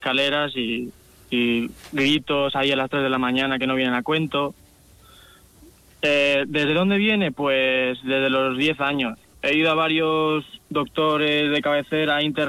escaleras y gritos ahí a las 3 de la mañana que no vienen a cuento. ¿Desde dónde viene? Pues desde los 10 años. He ido a varios doctores de cabecera,